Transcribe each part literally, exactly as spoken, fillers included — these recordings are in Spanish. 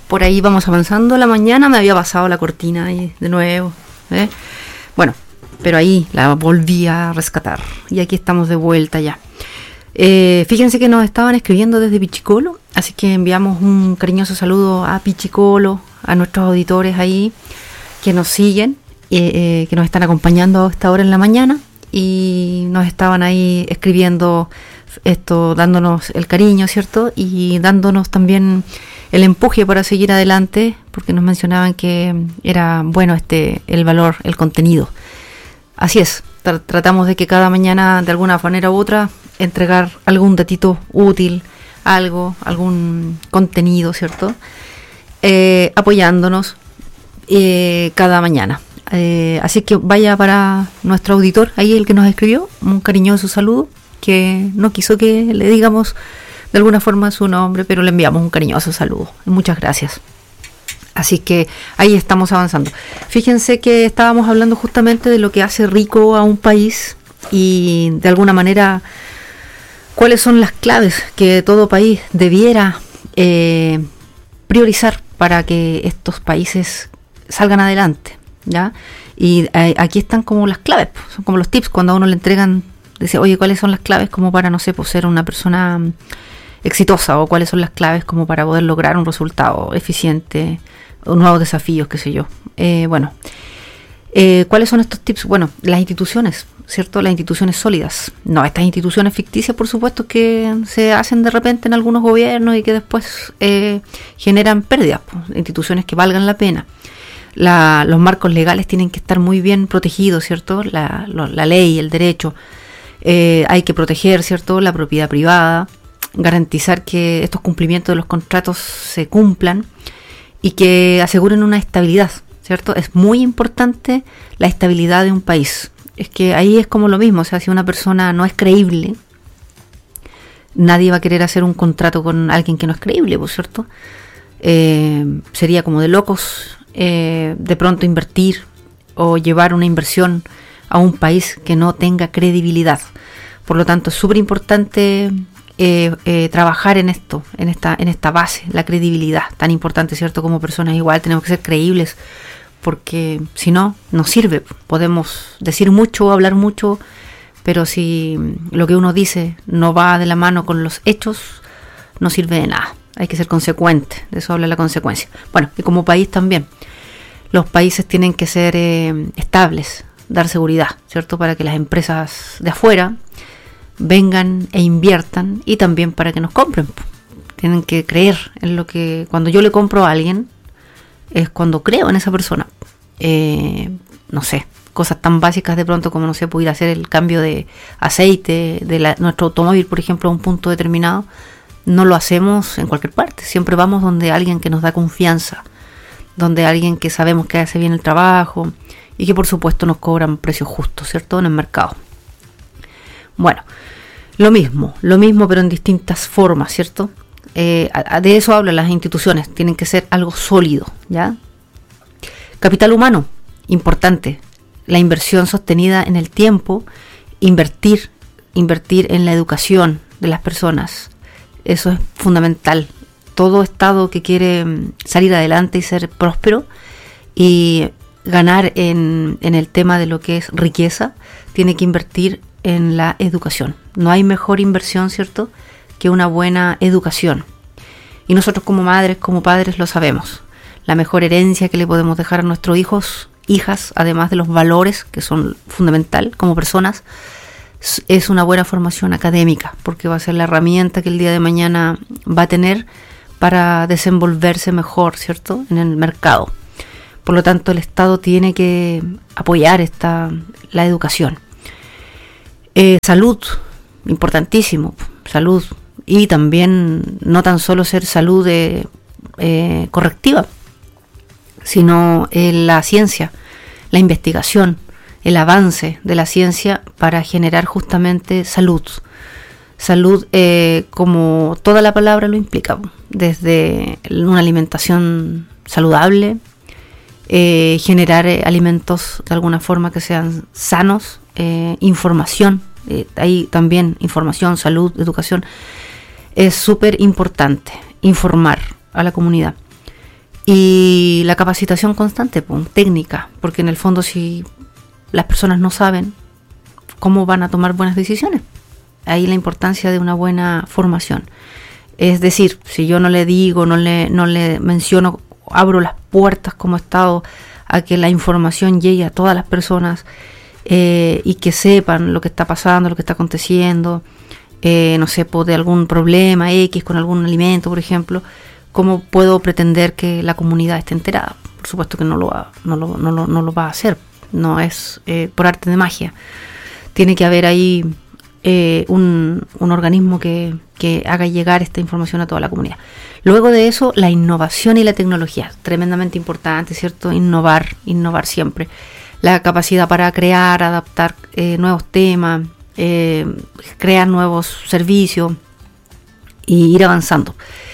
por ahí vamos avanzando. La mañana me había pasado la cortina ahí de nuevo, ¿eh? Bueno, pero ahí la volví a rescatar y aquí estamos de vuelta ya. Eh, fíjense que nos estaban escribiendo desde Pichicolo, así que enviamos un cariñoso saludo a Pichicolo, a nuestros auditores ahí que nos siguen, eh, eh, que nos están acompañando a esta hora en la mañana y nos estaban ahí escribiendo esto, dándonos el cariño, ¿cierto? Y dándonos también el empuje para seguir adelante, porque nos mencionaban que era bueno este el valor, el contenido. Así es, tra- tratamos de que cada mañana de alguna manera u otra entregar algún datito útil, algo, algún contenido, ¿cierto? Eh, apoyándonos eh, cada mañana. Eh, así que vaya para nuestro auditor, ahí el que nos escribió, un cariñoso saludo, que no quiso que le digamos de alguna forma su nombre, pero le enviamos un cariñoso saludo. Muchas gracias. Así que ahí estamos avanzando. Fíjense que estábamos hablando justamente de lo que hace rico a un país y de alguna manera cuáles son las claves que todo país debiera eh, priorizar para que estos países salgan adelante, ¿ya? Y eh, aquí están como las claves, son como los tips cuando a uno le entregan, dice, oye, ¿cuáles son las claves como para, no sé, pues, ser una persona exitosa? O cuáles son las claves como para poder lograr un resultado eficiente, o nuevos desafíos, qué sé yo. Eh, bueno, eh, ¿cuáles son estos tips? Bueno, las instituciones, ¿cierto? Las instituciones sólidas. No, estas instituciones ficticias, por supuesto, que se hacen de repente en algunos gobiernos y que después eh, generan pérdidas, pues, instituciones que valgan la pena. La, los marcos legales tienen que estar muy bien protegidos, ¿cierto? La, lo, la ley, el derecho. Eh, hay que proteger, ¿cierto?, la propiedad privada, garantizar que estos cumplimientos de los contratos se cumplan y que aseguren una estabilidad, ¿cierto? Es muy importante la estabilidad de un país. Es que ahí es como lo mismo, o sea, si una persona no es creíble, nadie va a querer hacer un contrato con alguien que no es creíble, ¿por cierto? Eh, sería como de locos eh, de pronto invertir o llevar una inversión a un país que no tenga credibilidad. Por lo tanto, es súper importante eh, eh, trabajar en esto, en esta, en esta base, la credibilidad, tan importante, ¿cierto? Como personas igual tenemos que ser creíbles, porque si no, no sirve. Podemos decir mucho, hablar mucho, pero si lo que uno dice no va de la mano con los hechos, no sirve de nada. Hay que ser consecuente, de eso habla la consecuencia. Bueno, y como país también, los países tienen que ser eh, estables, dar seguridad, ¿cierto? Para que las empresas de afuera vengan e inviertan y también para que nos compren. Tienen que creer en lo que... Cuando yo le compro a alguien, es cuando creo en esa persona. Eh, no sé, cosas tan básicas de pronto como, no sé, pudiera hacer el cambio de aceite de la, nuestro automóvil, por ejemplo, a un punto determinado. No lo hacemos en cualquier parte. Siempre vamos donde alguien que nos da confianza, donde alguien que sabemos que hace bien el trabajo y que por supuesto nos cobran precios justos, ¿cierto?, en el mercado. Bueno, lo mismo, lo mismo pero en distintas formas, ¿cierto? Eh, de eso hablan las instituciones, tienen que ser algo sólido, ¿ya? Capital humano, importante, la inversión sostenida en el tiempo, invertir, invertir en la educación de las personas, eso es fundamental. Todo Estado que quiere salir adelante y ser próspero y ganar en, en el tema de lo que es riqueza, tiene que invertir en la educación. No hay mejor inversión, ¿cierto?, que una buena educación. Y nosotros como madres, como padres, lo sabemos. La mejor herencia que le podemos dejar a nuestros hijos, hijas, además de los valores que son fundamental como personas, es una buena formación académica, porque va a ser la herramienta que el día de mañana va a tener para desenvolverse mejor, ¿cierto?, en el mercado. Por lo tanto, el Estado tiene que apoyar esta, la educación. Eh, salud, importantísimo, salud. Y también no tan solo ser salud de, eh, correctiva, sino eh, la ciencia, la investigación, el avance de la ciencia para generar justamente salud. Salud eh, como toda la palabra lo implica, desde una alimentación saludable, eh, generar eh, alimentos de alguna forma que sean sanos, eh, información, eh, ahí también información, salud, educación, es súper importante informar a la comunidad. Y la capacitación constante, pues, técnica, porque en el fondo si las personas no saben, ¿cómo van a tomar buenas decisiones? Ahí la importancia de una buena formación. Es decir, si yo no le digo, no le, no le menciono, abro las puertas como Estado a que la información llegue a todas las personas eh, y que sepan lo que está pasando, lo que está aconteciendo, eh, no sé, pues, de algún problema X con algún alimento, por ejemplo, ¿cómo puedo pretender que la comunidad esté enterada? Por supuesto que no lo va, no lo, no lo, no lo va a hacer, no es eh, por arte de magia. Tiene que haber ahí eh, un, un organismo que, que haga llegar esta información a toda la comunidad. Luego de eso, la innovación y la tecnología, tremendamente importante, ¿cierto? Innovar, innovar siempre. La capacidad para crear, adaptar eh, nuevos temas, eh, crear nuevos servicios y ir avanzando.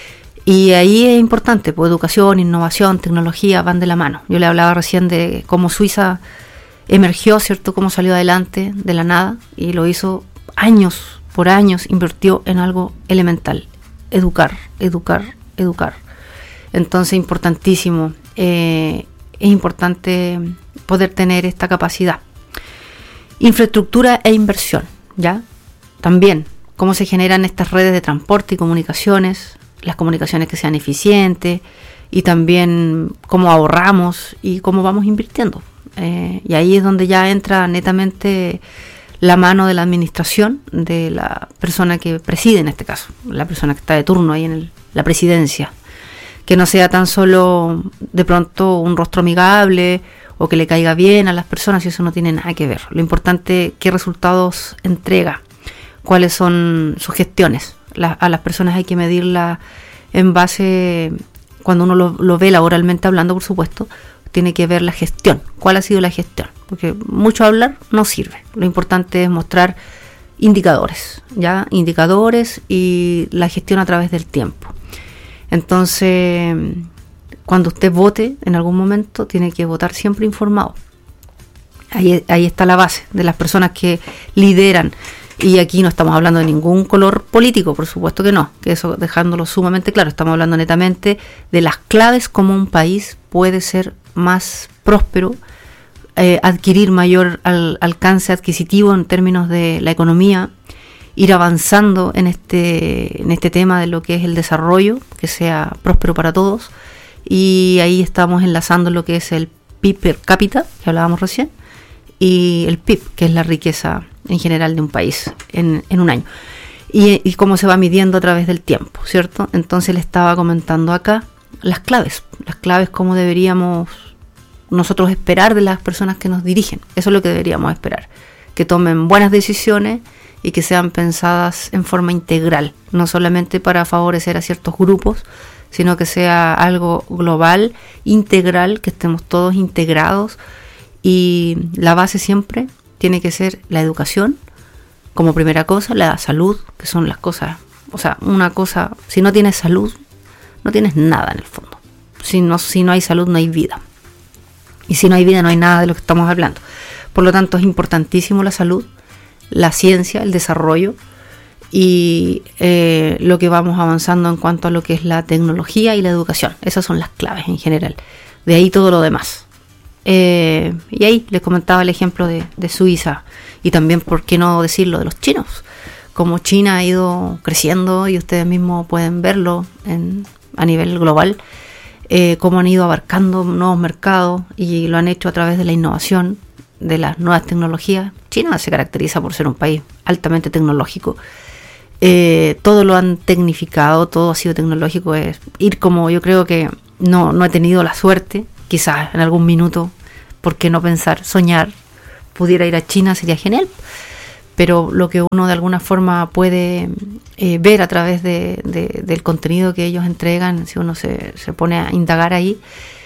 Y ahí es importante, pues educación, innovación, tecnología van de la mano. Yo le hablaba recién de cómo Suiza emergió, ¿cierto? Cómo salió adelante de la nada y lo hizo años por años, invirtió en algo elemental, educar, educar, educar. Entonces, importantísimo, eh, es importante poder tener esta capacidad. Infraestructura e inversión, ¿ya? También, cómo se generan estas redes de transporte y comunicaciones, las comunicaciones que sean eficientes y también cómo ahorramos y cómo vamos invirtiendo. Eh, y ahí es donde ya entra netamente la mano de la administración, de la persona que preside en este caso, la persona que está de turno ahí en el, la presidencia. Que no sea tan solo de pronto un rostro amigable o que le caiga bien a las personas, y eso no tiene nada que ver. Lo importante es qué resultados entrega, cuáles son sus gestiones. La, a las personas hay que medirla en base, cuando uno lo, lo ve laboralmente hablando, por supuesto, tiene que ver la gestión. ¿Cuál ha sido la gestión? Porque mucho hablar no sirve. Lo importante es mostrar indicadores, ¿ya? Indicadores y la gestión a través del tiempo. Entonces, cuando usted vote en algún momento, tiene que votar siempre informado. Ahí, ahí está la base de las personas que lideran. Y aquí no estamos hablando de ningún color político, por supuesto que no, que eso dejándolo sumamente claro, estamos hablando netamente de las claves como un país puede ser más próspero, eh, adquirir mayor al, alcance adquisitivo en términos de la economía, ir avanzando en este, en este tema de lo que es el desarrollo, que sea próspero para todos, y ahí estamos enlazando lo que es el P I B per cápita, que hablábamos recién, y el P I B, que es la riqueza en general de un país en, en un año. Y, y cómo se va midiendo a través del tiempo, ¿cierto? Entonces le estaba comentando acá las claves, las claves cómo deberíamos nosotros esperar de las personas que nos dirigen. Eso es lo que deberíamos esperar, que tomen buenas decisiones y que sean pensadas en forma integral, no solamente para favorecer a ciertos grupos, sino que sea algo global, integral, que estemos todos integrados. Y la base siempre tiene que ser la educación como primera cosa, la salud, que son las cosas, o sea, una cosa, si no tienes salud, no tienes nada en el fondo. Si no, si no hay salud, no hay vida. Y si no hay vida, no hay nada de lo que estamos hablando. Por lo tanto, es importantísimo la salud, la ciencia, el desarrollo y eh, lo que vamos avanzando en cuanto a lo que es la tecnología y la educación. Esas son las claves en general. De ahí todo lo demás. Eh, y ahí les comentaba el ejemplo de, de Suiza y también, por qué no decirlo, de los chinos. Como China ha ido creciendo y ustedes mismos pueden verlo en, a nivel global, eh, cómo han ido abarcando nuevos mercados y lo han hecho a través de la innovación, de las nuevas tecnologías. China se caracteriza por ser un país altamente tecnológico. Eh, todo lo han tecnificado, todo ha sido tecnológico. Es ir como, yo creo que no, no he tenido la suerte. Quizás en algún minuto, ¿por qué no pensar, soñar, pudiera ir a China? Sería genial. Pero lo que uno de alguna forma puede eh, ver a través de, de, del contenido que ellos entregan, si uno se, se pone a indagar ahí,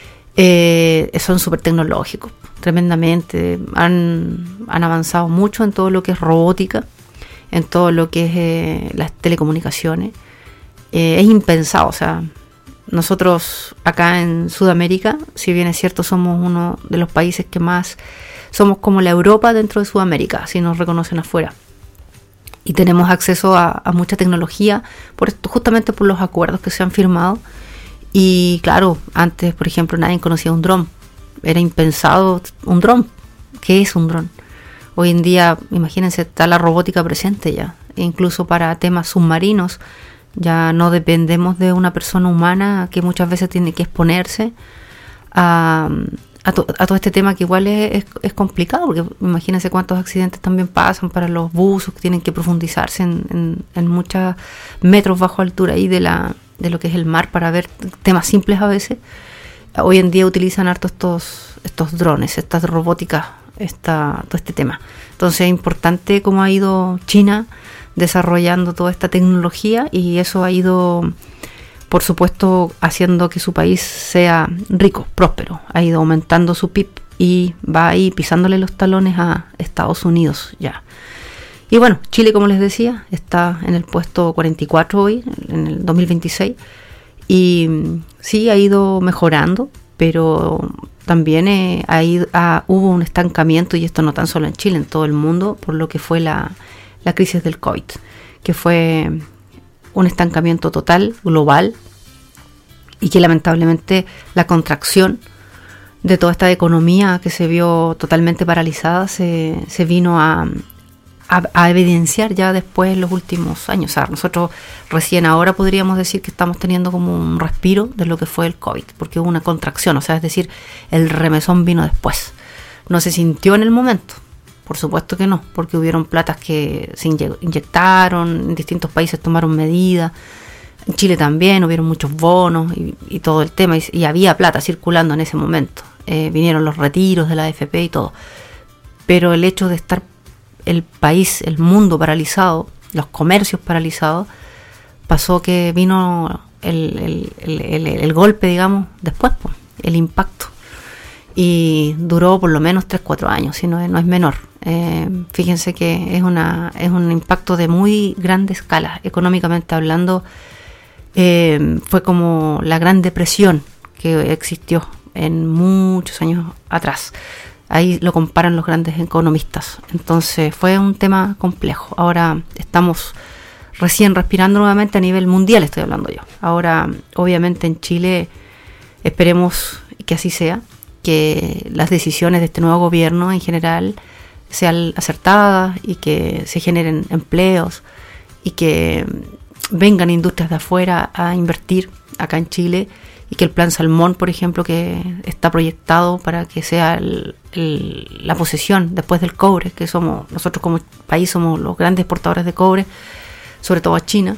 eh, son súper tecnológicos, tremendamente. Han, han avanzado mucho en todo lo que es robótica, en todo lo que es eh, las telecomunicaciones. Eh, es impensado, o sea... Nosotros acá en Sudamérica, si bien es cierto, somos uno de los países que más, somos como la Europa dentro de Sudamérica, si nos reconocen afuera. Y tenemos acceso a, a mucha tecnología, por esto, justamente por los acuerdos que se han firmado Y claro, antes, por ejemplo, nadie conocía un dron. Era impensado un dron. ¿Qué es un dron? Hoy en día, imagínense, está la robótica presente ya. E incluso para temas submarinos, ya no dependemos de una persona humana que muchas veces tiene que exponerse a, a, to, a todo este tema que igual es, es, es complicado, porque imagínense cuántos accidentes también pasan para los buzos que tienen que profundizarse en, en, en muchos metros bajo altura ahí de, la, de lo que es el mar para ver temas simples a veces. Hoy en día utilizan harto estos, estos drones, estas robóticas, esta, todo este tema. Entonces es importante cómo ha ido China desarrollando toda esta tecnología, y eso ha ido, por supuesto, haciendo que su país sea rico, próspero. Ha ido aumentando su P I B y va ahí pisándole los talones a Estados Unidos ya. Y bueno, Chile, como les decía, está en el puesto cuarenta y cuatro hoy, en el dos mil veintiséis, y sí ha ido mejorando, pero también eh, ha ido, ha, hubo un estancamiento, y esto no tan solo en Chile, en todo el mundo, por lo que fue la la crisis del COVID, que fue un estancamiento total, global, y que lamentablemente la contracción de toda esta economía que se vio totalmente paralizada se, se vino a, a, a evidenciar ya después en los últimos años. O sea, nosotros recién ahora podríamos decir que estamos teniendo como un respiro de lo que fue el COVID, porque hubo una contracción, o sea, es decir, el remesón vino después. No se sintió en el momento. Por supuesto que no, porque hubieron platas que se inyectaron, en distintos países tomaron medidas, en Chile también hubieron muchos bonos y, y todo el tema, y, y había plata circulando en ese momento. Eh, vinieron los retiros de la A F P y todo. Pero el hecho de estar el país, el mundo paralizado, los comercios paralizados, pasó que vino el, el, el, el, el golpe, digamos, después, pues, el impacto. Y duró por lo menos tres cuatro años, si no, no es menor. Eh, fíjense que es, una, es un impacto de muy grande escala. Económicamente hablando, eh, fue como la Gran Depresión que existió en muchos años atrás. Ahí lo comparan los grandes economistas. Entonces fue un tema complejo. Ahora estamos recién respirando nuevamente a nivel mundial, estoy hablando yo. Ahora, obviamente en Chile, esperemos que así sea, que las decisiones de este nuevo gobierno en general sean acertadas y que se generen empleos y que vengan industrias de afuera a invertir acá en Chile, y que el plan Salmón, por ejemplo, que está proyectado para que sea el, el, la posesión después del cobre, que somos nosotros como país somos los grandes exportadores de cobre, sobre todo a China,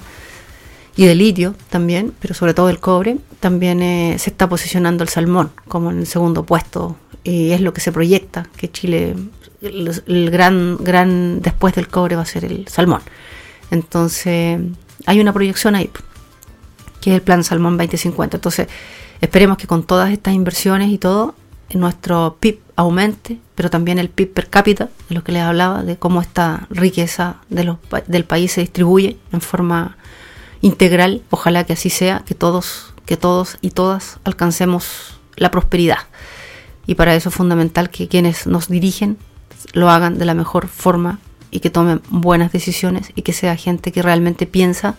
y de litio también, pero sobre todo el cobre, también eh, se está posicionando el salmón como en el segundo puesto, y es lo que se proyecta, que Chile, el, el gran, gran después del cobre va a ser el salmón. Entonces hay una proyección ahí, que es el plan Salmón veinte cincuenta. Entonces esperemos que con todas estas inversiones y todo, nuestro P I B aumente, pero también el P I B per cápita, de lo que les hablaba, de cómo esta riqueza de los, del país se distribuye en forma integral. Ojalá que así sea, que todos, que todos y todas alcancemos la prosperidad. Y para eso es fundamental que quienes nos dirigen lo hagan de la mejor forma y que tomen buenas decisiones, y que sea gente que realmente piensa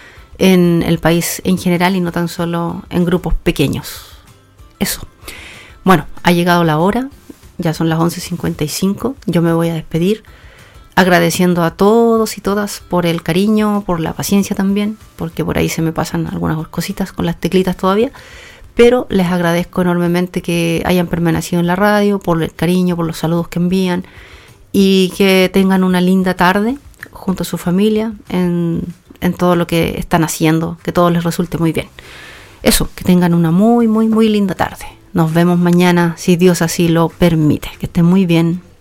en el país en general y no tan solo en grupos pequeños. Eso. Bueno, ha llegado la hora, ya son las once cincuenta y cinco, yo me voy a despedir agradeciendo a todos y todas por el cariño, por la paciencia también, porque por ahí se me pasan algunas cositas con las teclitas todavía, pero les agradezco enormemente que hayan permanecido en la radio, por el cariño, por los saludos que envían, y que tengan una linda tarde junto a su familia en, en todo lo que están haciendo, que todo les resulte muy bien. Eso, que tengan una muy, muy, muy linda tarde. Nos vemos mañana, si Dios así lo permite. Que estén muy bien.